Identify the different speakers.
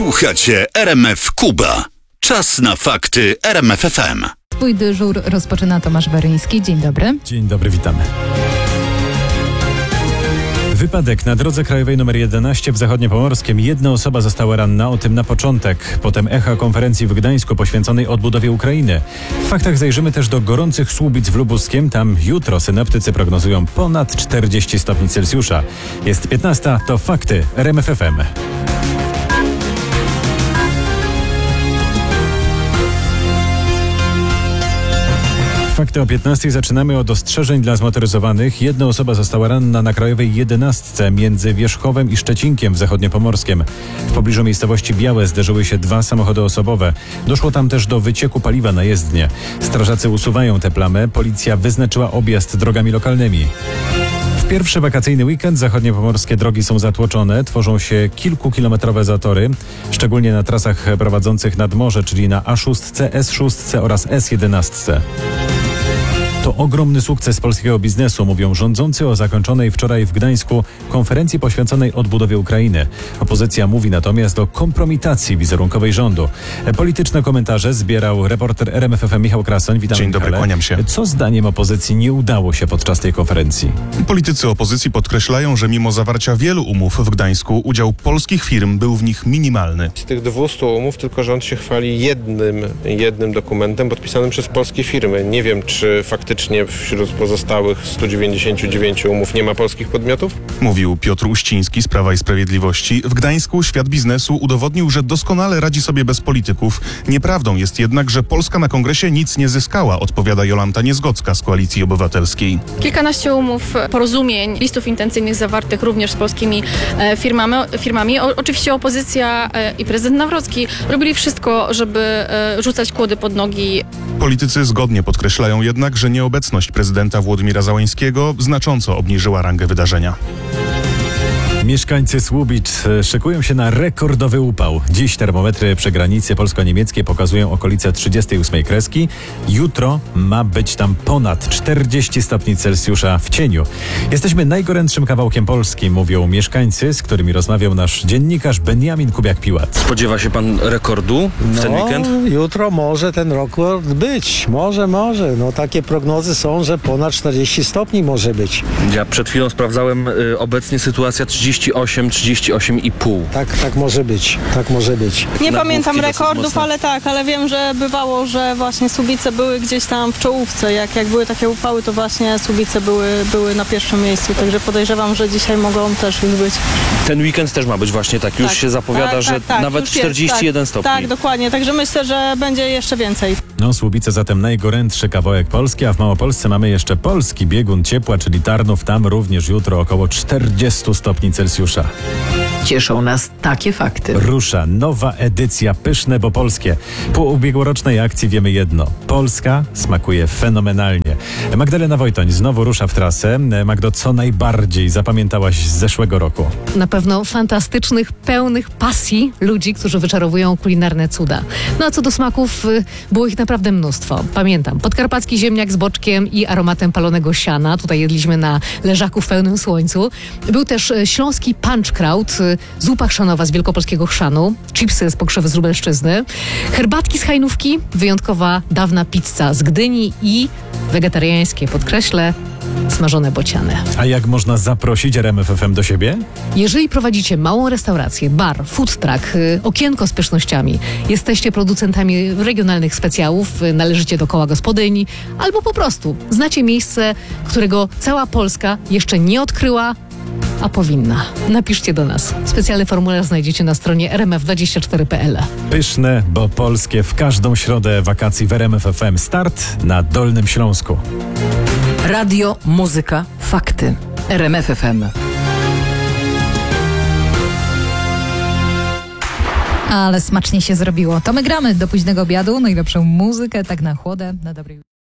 Speaker 1: Słuchacie RMF Kuba. Czas na fakty RMF FM.
Speaker 2: Twój dyżur rozpoczyna Tomasz Weryński. Dzień dobry.
Speaker 3: Dzień dobry, witamy. Wypadek na drodze krajowej nr 11 w Zachodniopomorskiem. Jedna osoba została ranna, o tym na początek. Potem echo konferencji w Gdańsku poświęconej odbudowie Ukrainy. W faktach zajrzymy też do gorących Słubic w Lubuskiem. Tam jutro synoptycy prognozują ponad 40 stopni Celsjusza. Jest 15, to fakty RMF FM. Fakty o 15 zaczynamy od ostrzeżeń dla zmotoryzowanych. Jedna osoba została ranna na krajowej 11 między Wierzchowem i Szczecinkiem w Zachodniopomorskiem. W pobliżu miejscowości Białe zderzyły się dwa samochody osobowe. Doszło tam też do wycieku paliwa na jezdnię. Strażacy usuwają tę plamę. Policja wyznaczyła objazd drogami lokalnymi. W pierwszy wakacyjny weekend zachodniopomorskie drogi są zatłoczone, tworzą się kilkukilometrowe zatory, szczególnie na trasach prowadzących nad morze, czyli na A6, S6 oraz S11. To ogromny sukces polskiego biznesu, mówią rządzący o zakończonej wczoraj w Gdańsku konferencji poświęconej odbudowie Ukrainy. Opozycja mówi natomiast o kompromitacji wizerunkowej rządu. Polityczne komentarze zbierał reporter RMF FM Michał Krasoń. Witam.
Speaker 4: Dzień dobry, kłaniam się.
Speaker 3: Co zdaniem opozycji nie udało się podczas tej konferencji?
Speaker 4: Politycy opozycji podkreślają, że mimo zawarcia wielu umów w Gdańsku, udział polskich firm był w nich minimalny.
Speaker 5: Z tych 200 umów tylko rząd się chwali jednym dokumentem podpisanym przez polskie firmy. Nie wiem, czy faktycznie wśród pozostałych 199 umów nie ma polskich podmiotów?
Speaker 4: Mówił Piotr Uściński z Prawa i Sprawiedliwości. W Gdańsku świat biznesu udowodnił, że doskonale radzi sobie bez polityków. Nieprawdą jest jednak, że Polska na kongresie nic nie zyskała, odpowiada Jolanta Niezgodzka z Koalicji Obywatelskiej.
Speaker 6: Kilkanaście umów, porozumień, listów intencyjnych zawartych również z polskimi firmami. Oczywiście opozycja i prezydent Nawrocki robili wszystko, żeby rzucać kłody pod nogi.
Speaker 4: Politycy zgodnie podkreślają jednak, że nieobecność prezydenta Włodymira Załańskiego znacząco obniżyła rangę wydarzenia.
Speaker 3: Mieszkańcy Słubic szykują się na rekordowy upał. Dziś termometry przy granicy polsko-niemieckiej pokazują okolice 38 kreski. Jutro ma być tam ponad 40 stopni Celsjusza w cieniu. Jesteśmy najgorętszym kawałkiem Polski, mówią mieszkańcy, z którymi rozmawiał nasz dziennikarz Benjamin Kubiak-Piłat.
Speaker 7: Spodziewa się pan rekordu w ten weekend?
Speaker 8: Jutro może ten rekord być. Może. No takie prognozy są, że ponad 40 stopni może być.
Speaker 7: Ja przed chwilą sprawdzałem, obecnie sytuacja 38,5.
Speaker 8: Tak może być.
Speaker 9: Nie
Speaker 7: Na
Speaker 9: pamiętam
Speaker 7: główki dosyć
Speaker 9: rekordów,
Speaker 7: mocno.
Speaker 9: ale wiem, że bywało, że właśnie Słubice były gdzieś tam w czołówce. Jak były takie upały, to właśnie Słubice były na pierwszym miejscu. Także podejrzewam, że dzisiaj mogą też już być.
Speaker 7: Ten weekend też ma być właśnie tak. Już się zapowiada, że nawet
Speaker 9: już jest,
Speaker 7: 41 stopni.
Speaker 9: Tak, dokładnie. Także myślę, że będzie jeszcze więcej.
Speaker 3: No, Słubice zatem najgorętszy kawałek Polski, a w Małopolsce mamy jeszcze polski biegun ciepła, czyli Tarnów. Tam również jutro około 40 stopni Celsjusza.
Speaker 10: Cieszą nas takie fakty.
Speaker 3: Rusza nowa edycja Pyszne, bo polskie. Po ubiegłorocznej akcji wiemy jedno. Polska smakuje fenomenalnie. Magdalena Wojtoń znowu rusza w trasę. Magdo, co najbardziej zapamiętałaś z zeszłego roku?
Speaker 2: Na pewno fantastycznych, pełnych pasji ludzi, którzy wyczarowują kulinarne cuda. No a co do smaków, było ich naprawdę mnóstwo. Pamiętam, podkarpacki ziemniak z boczkiem i aromatem palonego siana. Tutaj jedliśmy na leżaku w pełnym słońcu. Był też śląski punchkraut, zupa chrzanowa z wielkopolskiego chrzanu, chipsy z pokrzywy z Lubelszczyzny, herbatki z Hajnówki, wyjątkowa dawna pizza z Gdyni i wegetariańskie, podkreślę, smażone bociany.
Speaker 3: A jak można zaprosić RMF FM do siebie?
Speaker 2: Jeżeli prowadzicie małą restaurację, bar, food truck, okienko z pysznościami, jesteście producentami regionalnych specjałów, należycie do koła gospodyni, albo po prostu znacie miejsce, którego cała Polska jeszcze nie odkryła, a powinna. Napiszcie do nas. Specjalny formularz znajdziecie na stronie rmf24.pl.
Speaker 3: Pyszne, bo polskie w każdą środę wakacji w RMF FM. Start na Dolnym Śląsku.
Speaker 10: Radio, muzyka, fakty. RMF FM.
Speaker 2: Ale smacznie się zrobiło. To my gramy do późnego obiadu, najlepszą muzykę, tak na chłodę, na dobry